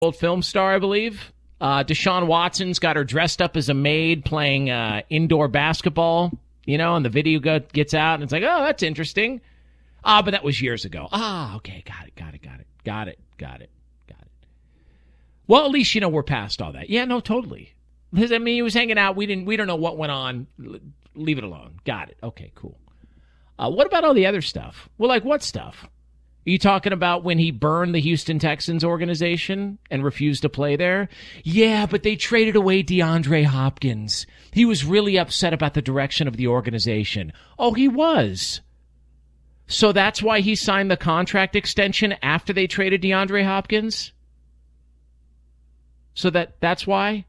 old film star, I believe. Deshaun Watson's got her dressed up as a maid playing indoor basketball, and the video gets out, and it's like, oh, that's interesting. But that was years ago. Okay, got it. Well, at least, we're past all that. Yeah, no, totally. Because, he was hanging out. We don't know what went on. Leave it alone. Got it. Okay, cool. What about all the other stuff? Well, like what stuff? Are you talking about when he burned the Houston Texans organization and refused to play there? Yeah, but they traded away DeAndre Hopkins. He was really upset about the direction of the organization. Oh, he was. So that's why he signed the contract extension after they traded DeAndre Hopkins? So that's why?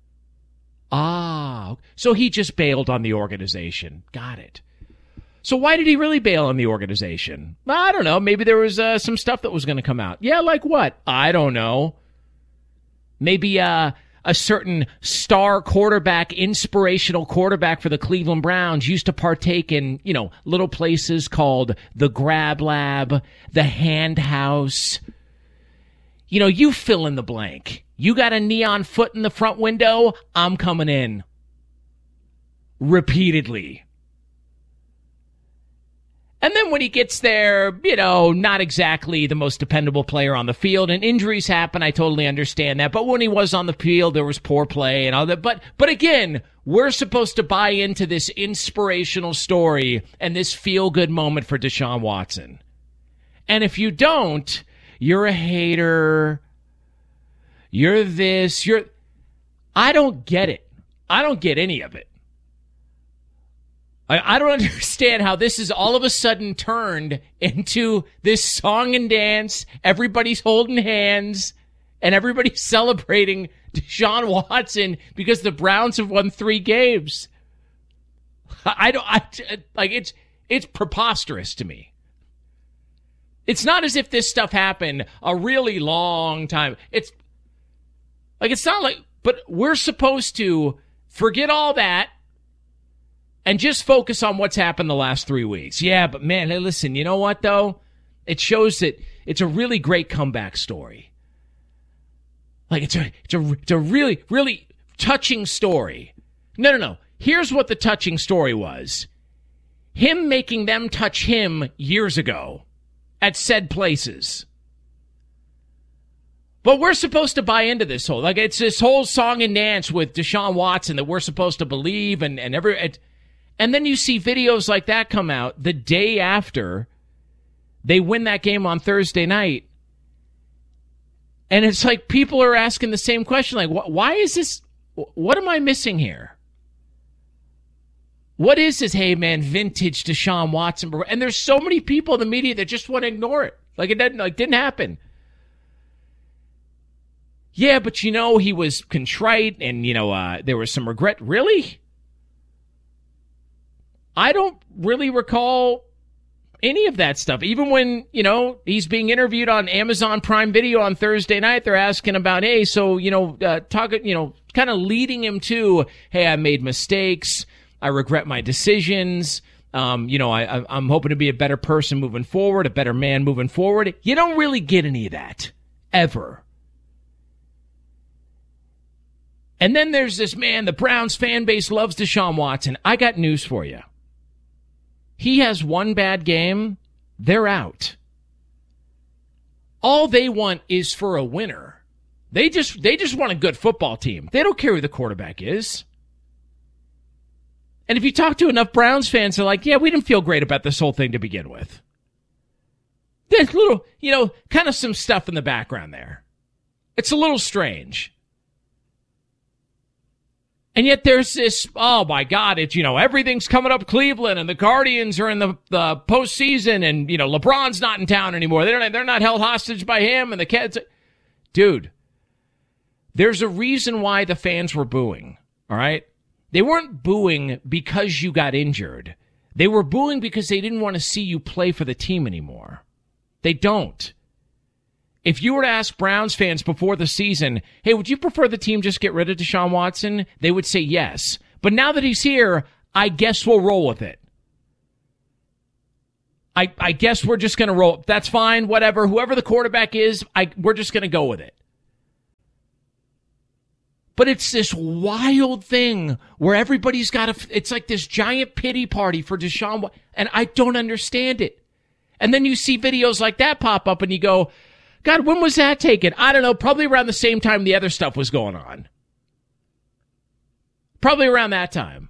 So he just bailed on the organization. Got it. So why did he really bail on the organization? I don't know. Maybe there was some stuff that was going to come out. Yeah, like what? I don't know. Maybe a certain star quarterback, inspirational quarterback for the Cleveland Browns used to partake in, little places called the Grab Lab, the Hand House. You fill in the blank. You got a neon foot in the front window, I'm coming in. Repeatedly. And then when he gets there, not exactly the most dependable player on the field, and injuries happen, I totally understand that. But when he was on the field, there was poor play and all that. But again, we're supposed to buy into this inspirational story and this feel-good moment for Deshaun Watson. And if you don't, you're a hater. You're this. I don't get it. I don't get any of it. I don't understand how this is all of a sudden turned into this song and dance. Everybody's holding hands and everybody's celebrating Deshaun Watson because the Browns have won 3 games. It's preposterous to me. It's not as if this stuff happened a really long time. It's not like, but we're supposed to forget all that and just focus on what's happened the last 3 weeks. Yeah, but man, hey, listen, you know what, though? It shows that it's a really great comeback story. It's a really, really touching story. No. Here's what the touching story was. Him making them touch him years ago at said places. But we're supposed to buy into this whole, it's this whole song and dance with Deshaun Watson that we're supposed to believe and then you see videos like that come out the day after they win that game on Thursday night. And it's like people are asking the same question, why is this? What am I missing here? What is this, hey, man, vintage Deshaun Watson? And there's so many people in the media that just want to ignore it. It didn't happen. Yeah, but he was contrite and, there was some regret. Really? I don't really recall any of that stuff. Even when, he's being interviewed on Amazon Prime Video on Thursday night, they're asking about, hey, so, kind of leading him to, hey, I made mistakes. I regret my decisions. I'm hoping to be a better person moving forward, a better man moving forward. You don't really get any of that, ever. And then there's this man, the Browns fan base loves Deshaun Watson. I got news for you. He has one bad game, they're out. All they want is for a winner. They just want a good football team. They don't care who the quarterback is. And if you talk to enough Browns fans, they're like, yeah, we didn't feel great about this whole thing to begin with. There's little, kind of some stuff in the background there. It's a little strange. And yet there's this, oh my God, it's, everything's coming up Cleveland and the Guardians are in the postseason and, LeBron's not in town anymore. They're not held hostage by him and the kids. Dude, there's a reason why the fans were booing, all right? They weren't booing because you got injured. They were booing because they didn't want to see you play for the team anymore. They don't. If you were to ask Browns fans before the season, hey, would you prefer the team just get rid of Deshaun Watson? They would say yes. But now that he's here, I guess we'll roll with it. I guess we're just going to roll. That's fine, whatever. Whoever the quarterback is, we're just going to go with it. But it's this wild thing where everybody's got it's like this giant pity party for Deshaun, and I don't understand it. And then you see videos like that pop up and you go, God, when was that taken? I don't know, probably around the same time the other stuff was going on. Probably around that time.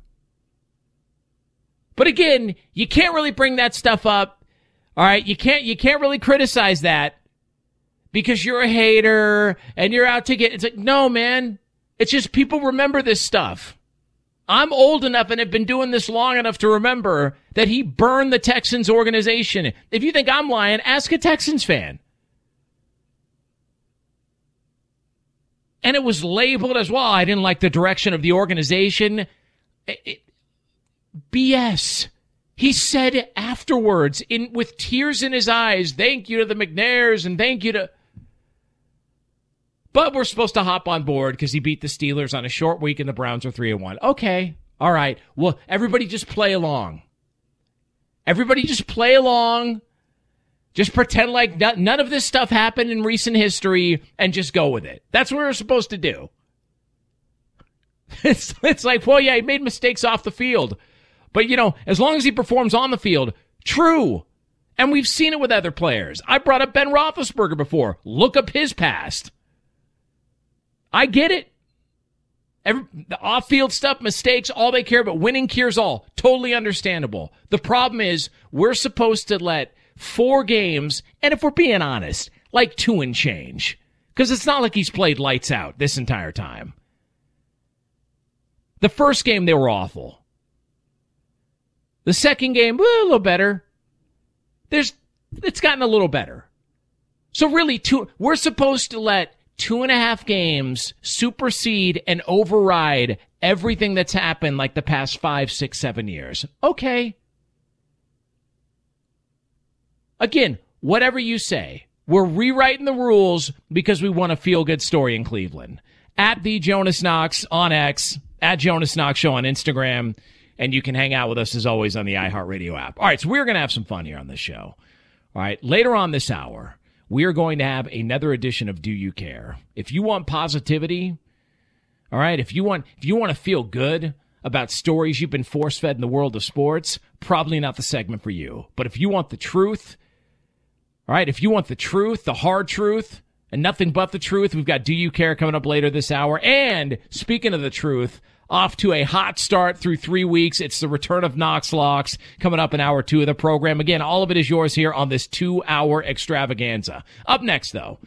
But again, you can't really bring that stuff up. All right, you can't really criticize that because you're a hater and you're out to get, it's like, no, man. It's just people remember this stuff. I'm old enough and have been doing this long enough to remember that he burned the Texans organization. If you think I'm lying, ask a Texans fan. And it was labeled as, well, I didn't like the direction of the organization. BS. He said afterwards, with tears in his eyes, thank you to the McNairs and thank you to... But we're supposed to hop on board because he beat the Steelers on a short week and the Browns are 3-1. Okay. All right. Well, everybody just play along. Everybody just play along. Just pretend like none of this stuff happened in recent history and just go with it. That's what we're supposed to do. It's like, well, yeah, he made mistakes off the field. But, as long as he performs on the field, true. And we've seen it with other players. I brought up Ben Roethlisberger before. Look up his past. I get it. The off-field stuff, mistakes, all they care about, winning cures all. Totally understandable. The problem is we're supposed to let 4 games, and if we're being honest, like 2 and change. Because it's not like he's played lights out this entire time. The first game, they were awful. The second game, a little better. It's gotten a little better. So really, we're supposed to let 2.5 games supersede and override everything that's happened like the past 5, 6, 7 years. Okay. Again, whatever you say, we're rewriting the rules because we want a feel-good story in Cleveland. At the Jonas Knox on X, at Jonas Knox Show on Instagram, and you can hang out with us as always on the iHeartRadio app. All right, so we're going to have some fun here on this show. All right, later on this hour, we are going to have another edition of Do You Care? If you want positivity, all right, if you want to feel good about stories you've been force-fed in the world of sports, probably not the segment for you. But if you want the truth, all right, if you want the truth, the hard truth, and nothing but the truth, we've got Do You Care coming up later this hour. And speaking of the truth, off to a hot start through 3 weeks. It's the return of Knox Locks coming up in hour 2 of the program. Again, all of it is yours here on this 2-hour extravaganza. Up next, though,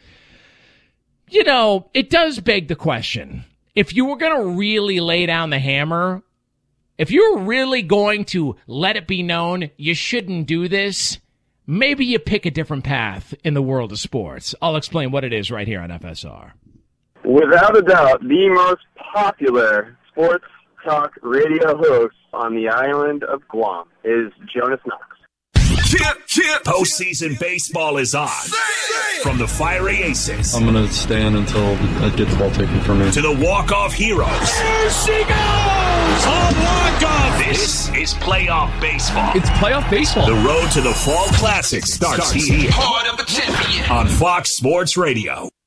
it does beg the question. If you were going to really lay down the hammer, if you were really going to let it be known you shouldn't do this, maybe you pick a different path in the world of sports. I'll explain what it is right here on FSR. Without a doubt, the most popular sports talk radio host on the island of Guam is Jonas Knox. Postseason baseball is on. From the fiery aces. I'm going to stand until I get the ball taken from me. To the walk-off heroes. There she goes! A walk-off! This is playoff baseball. It's playoff baseball. The road to the Fall Classic starts here. Heart of a champion. On Fox Sports Radio.